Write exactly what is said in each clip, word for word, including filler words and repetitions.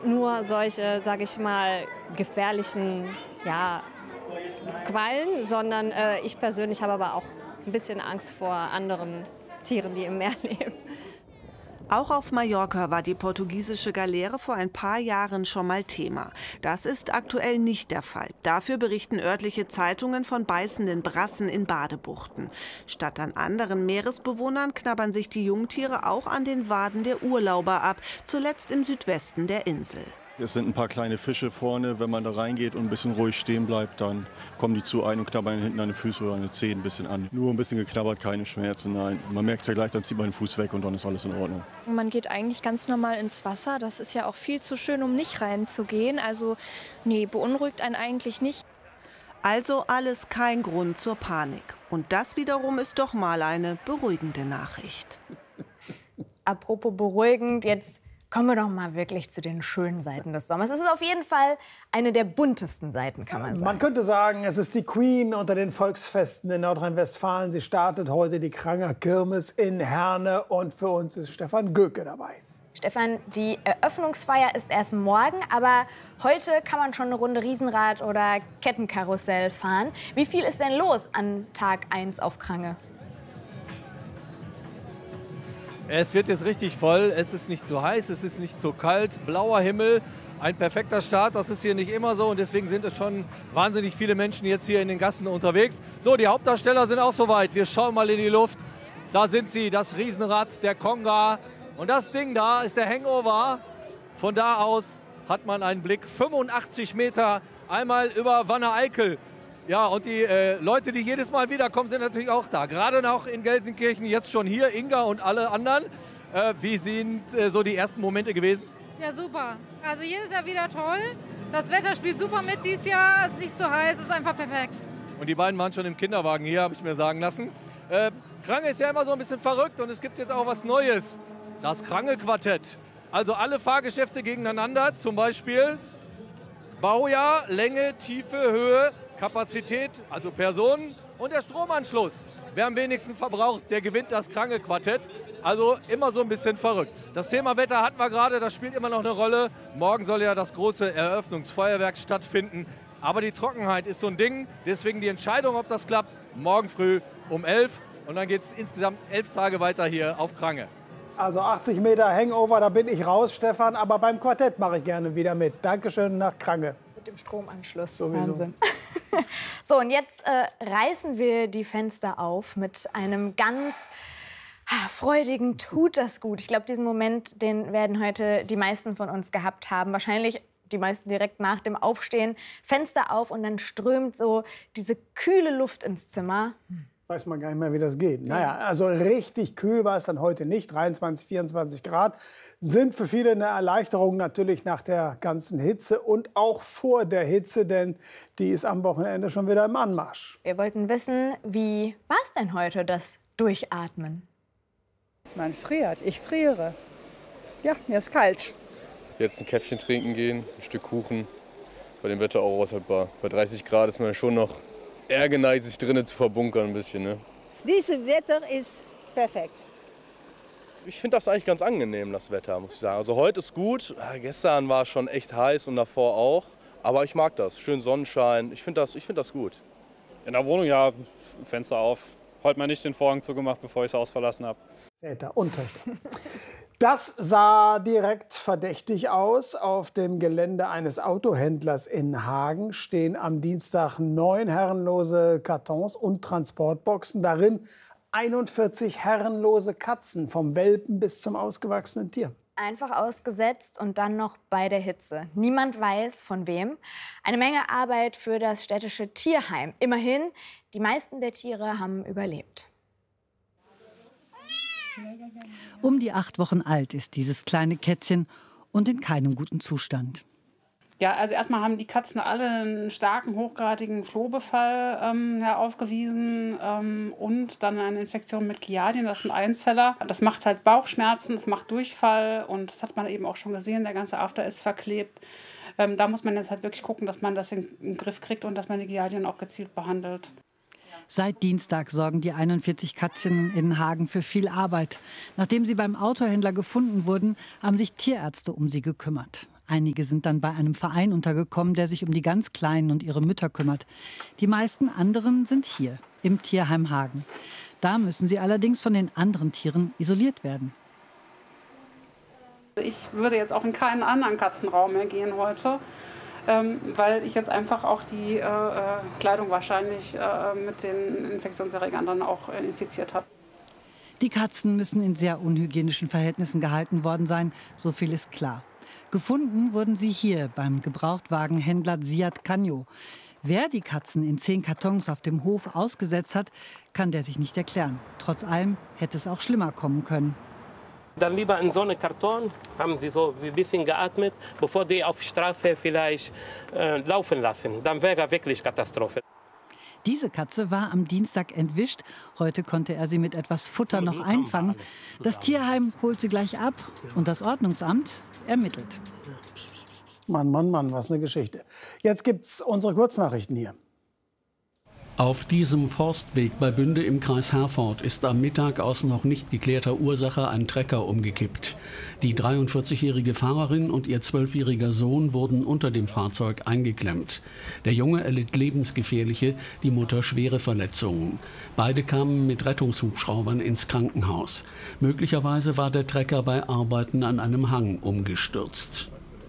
nicht nur solche, sage ich mal, gefährlichen ja, Quallen, sondern äh, ich persönlich habe aber auch ein bisschen Angst vor anderen Tieren, die im Meer leben. Auch auf Mallorca war die portugiesische Galeere vor ein paar Jahren schon mal Thema. Das ist aktuell nicht der Fall. Dafür berichten örtliche Zeitungen von beißenden Brassen in Badebuchten. Statt an anderen Meeresbewohnern knabbern sich die Jungtiere auch an den Waden der Urlauber ab, zuletzt im Südwesten der Insel. Es sind ein paar kleine Fische vorne. Wenn man da reingeht und ein bisschen ruhig stehen bleibt, dann kommen die zu einem und knabbern hinten an den Füßen oder an den Zehen ein bisschen an. Nur ein bisschen geknabbert, keine Schmerzen, nein. Man merkt es ja gleich, dann zieht man den Fuß weg und dann ist alles in Ordnung. Man geht eigentlich ganz normal ins Wasser. Das ist ja auch viel zu schön, um nicht reinzugehen. Also nee, beunruhigt einen eigentlich nicht. Also alles kein Grund zur Panik. Und das wiederum ist doch mal eine beruhigende Nachricht. Apropos beruhigend, jetzt kommen wir doch mal wirklich zu den schönen Seiten des Sommers. Es ist auf jeden Fall eine der buntesten Seiten, kann man sagen. Man könnte sagen, es ist die Queen unter den Volksfesten in Nordrhein-Westfalen. Sie startet heute die Kranger Kirmes in Herne und für uns ist Stefan Göke dabei. Stefan, die Eröffnungsfeier ist erst morgen, aber heute kann man schon eine Runde Riesenrad oder Kettenkarussell fahren. Wie viel ist denn los an Tag eins auf Krange? Es wird jetzt richtig voll, es ist nicht zu heiß, es ist nicht zu kalt, blauer Himmel, ein perfekter Start, das ist hier nicht immer so und deswegen sind es schon wahnsinnig viele Menschen jetzt hier in den Gassen unterwegs. So, die Hauptdarsteller sind auch soweit, wir schauen mal in die Luft, da sind sie, das Riesenrad, der Konga und das Ding da ist der Hangover. Von da aus hat man einen Blick, fünfundachtzig Meter, einmal über Wanne-Eickel. Ja, und die äh, Leute, die jedes Mal wiederkommen, sind natürlich auch da. Gerade noch in Gelsenkirchen, jetzt schon hier, Inga und alle anderen. Äh, wie sind äh, so die ersten Momente gewesen? Ja, super. Also jedes Jahr wieder toll. Das Wetter spielt super mit dieses Jahr. Es ist nicht zu heiß, es ist einfach perfekt. Und die beiden waren schon im Kinderwagen hier, habe ich mir sagen lassen. Äh, Krange ist ja immer so ein bisschen verrückt und es gibt jetzt auch was Neues. Das Krange-Quartett. Also alle Fahrgeschäfte gegeneinander, zum Beispiel Baujahr, Länge, Tiefe, Höhe, Kapazität, also Personen und der Stromanschluss. Wer am wenigsten verbraucht, der gewinnt das Krange-Quartett. Also immer so ein bisschen verrückt. Das Thema Wetter hatten wir gerade, das spielt immer noch eine Rolle. Morgen soll ja das große Eröffnungsfeuerwerk stattfinden. Aber die Trockenheit ist so ein Ding. Deswegen die Entscheidung, ob das klappt, morgen früh um elf. Und dann geht es insgesamt elf Tage weiter hier auf Krange. Also achtzig Meter Hangover, da bin ich raus, Stefan. Aber beim Quartett mache ich gerne wieder mit. Dankeschön nach Krange. Mit dem Stromanschluss. Sowieso. Wahnsinn. So, und jetzt äh, reißen wir die Fenster auf mit einem ganz ah, freudigen Tut das gut. Ich glaube, diesen Moment, den werden heute die meisten von uns gehabt haben. Wahrscheinlich die meisten direkt nach dem Aufstehen. Fenster auf und dann strömt so diese kühle Luft ins Zimmer. Weiß man gar nicht mehr, wie das geht. Naja, also richtig kühl war es dann heute nicht. dreiundzwanzig, vierundzwanzig Grad sind für viele eine Erleichterung natürlich nach der ganzen Hitze und auch vor der Hitze, denn die ist am Wochenende schon wieder im Anmarsch. Wir wollten wissen, wie war es denn heute, das Durchatmen? Man friert, ich friere. Ja, mir ist kalt. Jetzt ein Käffchen trinken gehen, ein Stück Kuchen, bei dem Wetter auch aushaltbar. Bei dreißig Grad ist man schon noch eher geneigt, sich drinnen zu verbunkern ein bisschen. Ne? Dieses Wetter ist perfekt. Ich finde das eigentlich ganz angenehm, das Wetter, muss ich sagen. Also heute ist gut, gestern war es schon echt heiß und davor auch. Aber ich mag das, schön Sonnenschein, ich finde das, ich find das gut. In der Wohnung, ja, Fenster auf. Heute mal nicht den Vorhang zugemacht, bevor ich das Haus verlassen habe. Väter und Töchter. Das sah direkt verdächtig aus. Auf dem Gelände eines Autohändlers in Hagen stehen am Dienstag neun herrenlose Kartons und Transportboxen. Darin einundvierzig herrenlose Katzen, vom Welpen bis zum ausgewachsenen Tier. Einfach ausgesetzt und dann noch bei der Hitze. Niemand weiß, von wem. Eine Menge Arbeit für das städtische Tierheim. Immerhin, die meisten der Tiere haben überlebt. Um die acht Wochen alt ist dieses kleine Kätzchen und in keinem guten Zustand. Ja, also erstmal haben die Katzen alle einen starken, hochgradigen Flohbefall ähm, ja, aufgewiesen ähm, und dann eine Infektion mit Giardien, das ist ein Einzeller. Das macht halt Bauchschmerzen, das macht Durchfall und das hat man eben auch schon gesehen, der ganze After ist verklebt. Ähm, da muss man jetzt halt wirklich gucken, dass man das in, in den Griff kriegt und dass man die Giardien auch gezielt behandelt. Seit Dienstag sorgen die einundvierzig Katzen in Hagen für viel Arbeit. Nachdem sie beim Autohändler gefunden wurden, haben sich Tierärzte um sie gekümmert. Einige sind dann bei einem Verein untergekommen, der sich um die ganz Kleinen und ihre Mütter kümmert. Die meisten anderen sind hier, im Tierheim Hagen. Da müssen sie allerdings von den anderen Tieren isoliert werden. Ich würde jetzt auch in keinen anderen Katzenraum mehr gehen heute, ähm, weil ich jetzt einfach auch die äh, Kleidung wahrscheinlich äh, mit den Infektionserregern dann auch äh, infiziert habe. Die Katzen müssen in sehr unhygienischen Verhältnissen gehalten worden sein, so viel ist klar. Gefunden wurden sie hier beim Gebrauchtwagenhändler Ziad Canyo. Wer die Katzen in zehn Kartons auf dem Hof ausgesetzt hat, kann der sich nicht erklären. Trotz allem hätte es auch schlimmer kommen können. Dann lieber in so einem Karton, haben sie so ein bisschen geatmet, bevor die auf die Straße vielleicht äh, laufen lassen. Dann wäre wirklich Katastrophe. Diese Katze war am Dienstag entwischt. Heute konnte er sie mit etwas Futter noch einfangen. Das Tierheim holt sie gleich ab und das Ordnungsamt ermittelt. Mann, Mann, Mann, was eine Geschichte. Jetzt gibt's unsere Kurznachrichten hier. Auf diesem Forstweg bei Bünde im Kreis Herford ist am Mittag aus noch nicht geklärter Ursache ein Trecker umgekippt. Die dreiundvierzigjährige Fahrerin und ihr zwölfjähriger Sohn wurden unter dem Fahrzeug eingeklemmt. Der Junge erlitt lebensgefährliche, die Mutter schwere Verletzungen. Beide kamen mit Rettungshubschraubern ins Krankenhaus. Möglicherweise war der Trecker bei Arbeiten an einem Hang umgestürzt.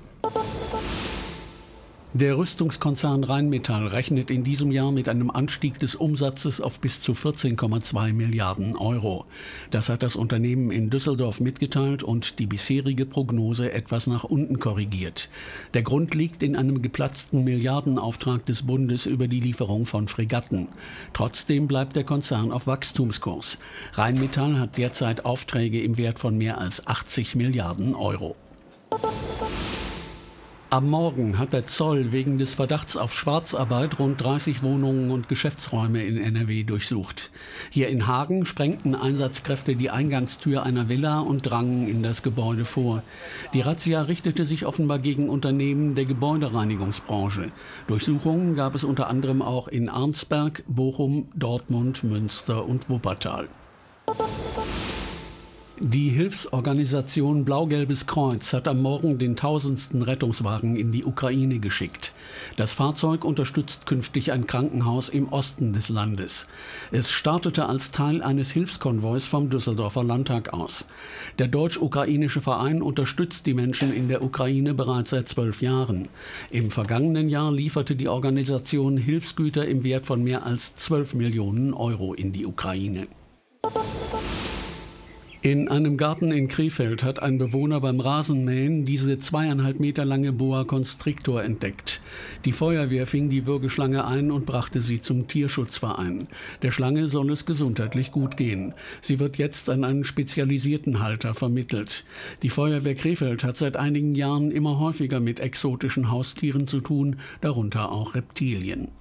Der Rüstungskonzern Rheinmetall rechnet in diesem Jahr mit einem Anstieg des Umsatzes auf bis zu vierzehn Komma zwei Milliarden Euro. Das hat das Unternehmen in Düsseldorf mitgeteilt und die bisherige Prognose etwas nach unten korrigiert. Der Grund liegt in einem geplatzten Milliardenauftrag des Bundes über die Lieferung von Fregatten. Trotzdem bleibt der Konzern auf Wachstumskurs. Rheinmetall hat derzeit Aufträge im Wert von mehr als achtzig Milliarden Euro. Am Morgen hat der Zoll wegen des Verdachts auf Schwarzarbeit rund dreißig Wohnungen und Geschäftsräume in N R W durchsucht. Hier in Hagen sprengten Einsatzkräfte die Eingangstür einer Villa und drangen in das Gebäude vor. Die Razzia richtete sich offenbar gegen Unternehmen der Gebäudereinigungsbranche. Durchsuchungen gab es unter anderem auch in Arnsberg, Bochum, Dortmund, Münster und Wuppertal. Die Hilfsorganisation Blau-Gelbes Kreuz hat am Morgen den tausendsten Rettungswagen in die Ukraine geschickt. Das Fahrzeug unterstützt künftig ein Krankenhaus im Osten des Landes. Es startete als Teil eines Hilfskonvois vom Düsseldorfer Landtag aus. Der deutsch-ukrainische Verein unterstützt die Menschen in der Ukraine bereits seit zwölf Jahren. Im vergangenen Jahr lieferte die Organisation Hilfsgüter im Wert von mehr als zwölf Millionen Euro in die Ukraine. In einem Garten in Krefeld hat ein Bewohner beim Rasenmähen diese zweieinhalb Meter lange Boa Constrictor entdeckt. Die Feuerwehr fing die Würgeschlange ein und brachte sie zum Tierschutzverein. Der Schlange soll es gesundheitlich gut gehen. Sie wird jetzt an einen spezialisierten Halter vermittelt. Die Feuerwehr Krefeld hat seit einigen Jahren immer häufiger mit exotischen Haustieren zu tun, darunter auch Reptilien.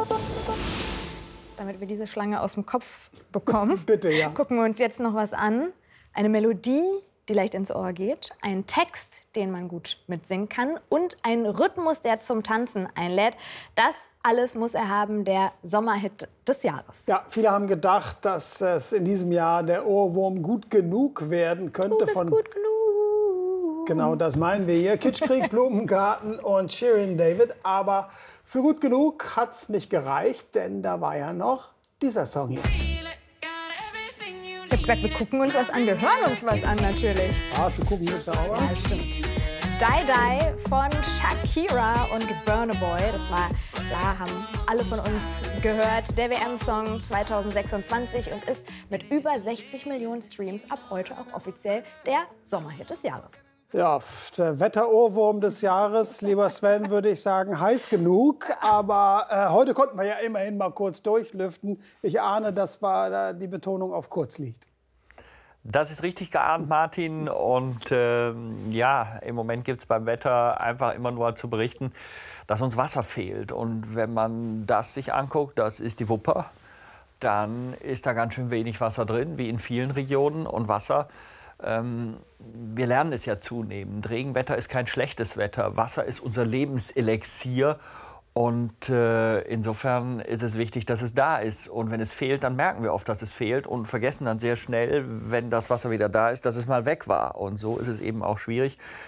Damit wir diese Schlange aus dem Kopf bekommen, Bitte, ja. gucken wir uns jetzt noch was an. Eine Melodie, die leicht ins Ohr geht, ein Text, den man gut mitsingen kann und ein Rhythmus, der zum Tanzen einlädt. Das alles muss er haben, der Sommerhit des Jahres. Ja, viele haben gedacht, dass es in diesem Jahr der Ohrwurm Gut Genug werden könnte. Gut ist von gut genug. Genau, das meinen wir hier. Kitschkrieg, Blumengarten und Shirin David. Aber für Gut Genug hat es nicht gereicht, denn da war ja noch dieser Song hier. Ich habe gesagt, wir gucken uns was an, wir hören uns was an natürlich. Ah, zu gucken ist ja auch. Ja, stimmt. Die Die von Shakira und Burna Boy. Das war, klar, haben alle von uns gehört. Der W M-Song zweitausendsechsundzwanzig und ist mit über sechzig Millionen Streams ab heute auch offiziell der Sommerhit des Jahres. Ja, der Wetterohrwurm des Jahres, lieber Sven, würde ich sagen, heiß genug. Aber äh, heute konnten wir ja immerhin mal kurz durchlüften. Ich ahne, dass da die Betonung auf kurz liegt. Das ist richtig geahnt, Martin. Und äh, ja, im Moment gibt es beim Wetter einfach immer nur zu berichten, dass uns Wasser fehlt. Und wenn man das sich anguckt, das ist die Wupper, dann ist da ganz schön wenig Wasser drin, wie in vielen Regionen. Und Wasser, ähm, wir lernen es ja zunehmend. Regenwetter ist kein schlechtes Wetter. Wasser ist unser Lebenselixier. Und äh, insofern ist es wichtig, dass es da ist. Und wenn es fehlt, dann merken wir oft, dass es fehlt und vergessen dann sehr schnell, wenn das Wasser wieder da ist, dass es mal weg war. Und so ist es eben auch schwierig.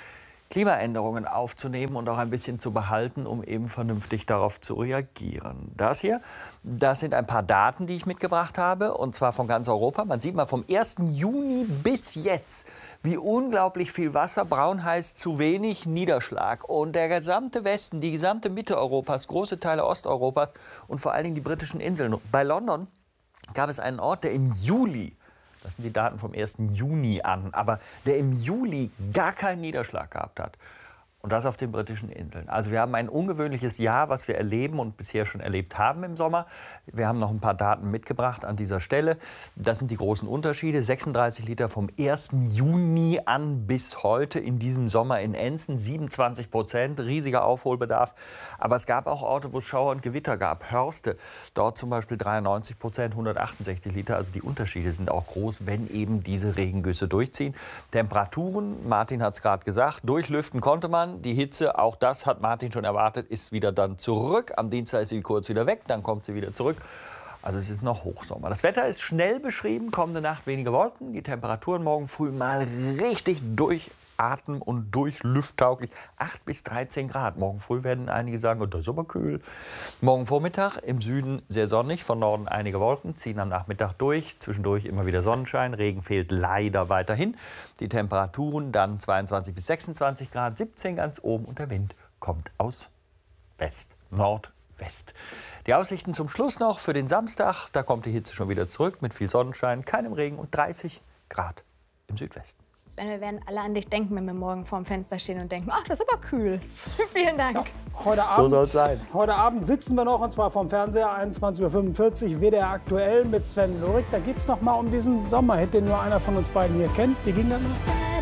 Klimaänderungen aufzunehmen und auch ein bisschen zu behalten, um eben vernünftig darauf zu reagieren. Das hier, das sind ein paar Daten, die ich mitgebracht habe, und zwar von ganz Europa. Man sieht mal vom ersten Juni bis jetzt, wie unglaublich viel Wasser, braun heißt zu wenig Niederschlag. Und der gesamte Westen, die gesamte Mitte Europas, große Teile Osteuropas und vor allen Dingen die britischen Inseln. Bei London gab es einen Ort, der im Juli, das sind die Daten vom ersten Juni an, aber der im Juli gar keinen Niederschlag gehabt hat. Und das auf den britischen Inseln. Also wir haben ein ungewöhnliches Jahr, was wir erleben und bisher schon erlebt haben im Sommer. Wir haben noch ein paar Daten mitgebracht an dieser Stelle. Das sind die großen Unterschiede. sechsunddreißig Liter vom ersten Juni an bis heute in diesem Sommer in Enzen. siebenundzwanzig Prozent, riesiger Aufholbedarf. Aber es gab auch Orte, wo es Schauer und Gewitter gab. Hörste, dort zum Beispiel dreiundneunzig Prozent, hundertachtundsechzig Liter. Also die Unterschiede sind auch groß, wenn eben diese Regengüsse durchziehen. Temperaturen, Martin hat es gerade gesagt, durchlüften konnte man. Die Hitze, auch das hat Martin schon erwartet, ist wieder dann zurück. Am Dienstag ist sie kurz wieder weg, dann kommt sie wieder zurück. Also es ist noch Hochsommer. Das Wetter ist schnell beschrieben, kommende Nacht wenige Wolken. Die Temperaturen morgen früh mal richtig durchatmen und durchlüfttauglich. acht bis dreizehn Grad. Morgen früh werden einige sagen, oh, das ist aber kühl. Morgen Vormittag im Süden sehr sonnig, von Norden einige Wolken, ziehen am Nachmittag durch. Zwischendurch immer wieder Sonnenschein, Regen fehlt leider weiterhin. Die Temperaturen dann zweiundzwanzig bis sechsundzwanzig Grad, siebzehn ganz oben und der Wind kommt aus West, Nordwest. Die Aussichten zum Schluss noch für den Samstag. Da kommt die Hitze schon wieder zurück mit viel Sonnenschein, keinem Regen und dreißig Grad im Südwesten. Sven, wir werden alle an dich denken, wenn wir morgen vorm Fenster stehen und denken, ach, das ist aber kühl. Vielen Dank. Ja, heute Abend, so soll es sein. Heute Abend sitzen wir noch, und zwar vom Fernseher, einundzwanzig Uhr fünfundvierzig, W D R aktuell mit Sven Lurik. Da geht es noch mal um diesen Sommerhit, den nur einer von uns beiden hier kennt. Wie ging das noch?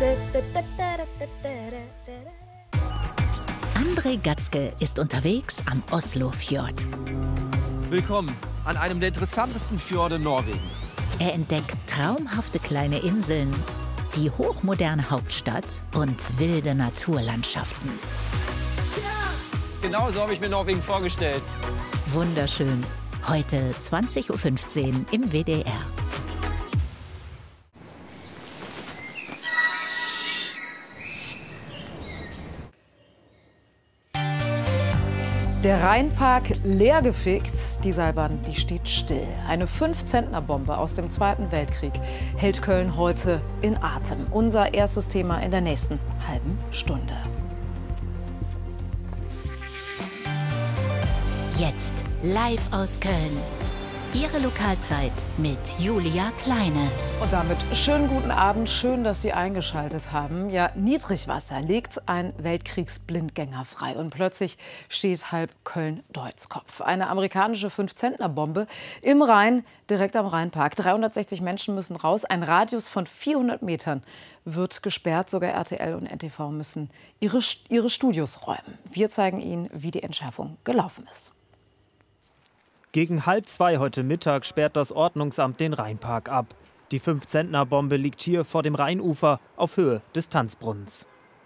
André Gatzke ist unterwegs am Oslofjord. Willkommen an einem der interessantesten Fjorde Norwegens. Er entdeckt traumhafte kleine Inseln, die hochmoderne Hauptstadt und wilde Naturlandschaften. Genau so habe ich mir Norwegen vorgestellt. Wunderschön. Heute zwanzig Uhr fünfzehn im W D R. Der Rheinpark leergefegt, die Seilbahn, die steht still. Eine fünf-Zentner-Bombe aus dem Zweiten Weltkrieg hält Köln heute in Atem. Unser erstes Thema in der nächsten halben Stunde. Jetzt live aus Köln. Ihre Lokalzeit mit Julia Kleine. Und damit schönen guten Abend, schön, dass Sie eingeschaltet haben. Ja, Niedrigwasser legt ein Weltkriegsblindgänger frei und plötzlich steht halb Köln-Deutzkopf. Eine amerikanische fünf-Zentner-Bombe im Rhein, direkt am Rheinpark. dreihundertsechzig Menschen müssen raus, ein Radius von vierhundert Metern wird gesperrt. Sogar R T L und N T V müssen ihre, ihre Studios räumen. Wir zeigen Ihnen, wie die Entschärfung gelaufen ist. Gegen halb zwei heute Mittag sperrt das Ordnungsamt den Rheinpark ab. Die fünf-Zentner-Bombe liegt hier vor dem Rheinufer auf Höhe des Tanzbrunnens.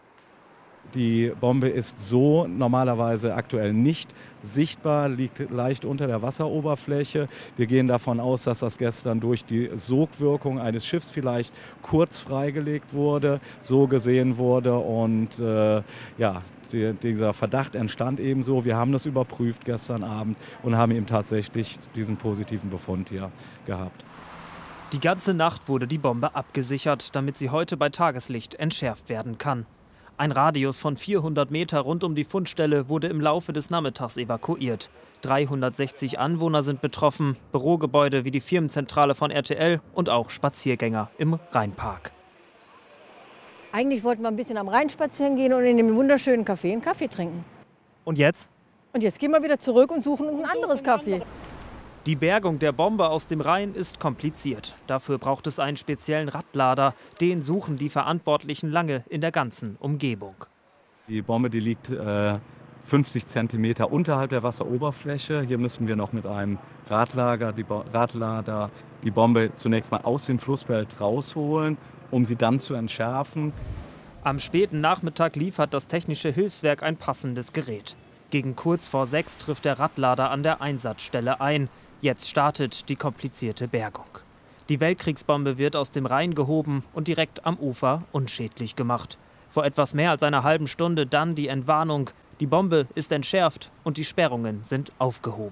Die Bombe ist so normalerweise aktuell nicht sichtbar, liegt leicht unter der Wasseroberfläche. Wir gehen davon aus, dass das gestern durch die Sogwirkung eines Schiffs vielleicht kurz freigelegt wurde, so gesehen wurde und äh, ja, dieser Verdacht entstand ebenso. Wir haben das überprüft gestern Abend und haben eben tatsächlich diesen positiven Befund hier gehabt. Die ganze Nacht wurde die Bombe abgesichert, damit sie heute bei Tageslicht entschärft werden kann. Ein Radius von vierhundert Meter rund um die Fundstelle wurde im Laufe des Nachmittags evakuiert. dreihundertsechzig Anwohner sind betroffen, Bürogebäude wie die Firmenzentrale von R T L und auch Spaziergänger im Rheinpark. Eigentlich wollten wir ein bisschen am Rhein spazieren gehen und in dem wunderschönen Café einen Kaffee trinken. Und jetzt? Und jetzt gehen wir wieder zurück und suchen uns ein anderes Café. Die Bergung der Bombe aus dem Rhein ist kompliziert. Dafür braucht es einen speziellen Radlader. Den suchen die Verantwortlichen lange in der ganzen Umgebung. Die Bombe, die liegt äh, fünfzig Zentimeter unterhalb der Wasseroberfläche. Hier müssen wir noch mit einem Radlager, die Bo- Radlader die Bombe zunächst mal aus dem Flussbett rausholen, um sie dann zu entschärfen. Am späten Nachmittag liefert das Technische Hilfswerk ein passendes Gerät. Gegen kurz vor sechs trifft der Radlader an der Einsatzstelle ein. Jetzt startet die komplizierte Bergung. Die Weltkriegsbombe wird aus dem Rhein gehoben und direkt am Ufer unschädlich gemacht. Vor etwas mehr als einer halben Stunde dann die Entwarnung. Die Bombe ist entschärft und die Sperrungen sind aufgehoben.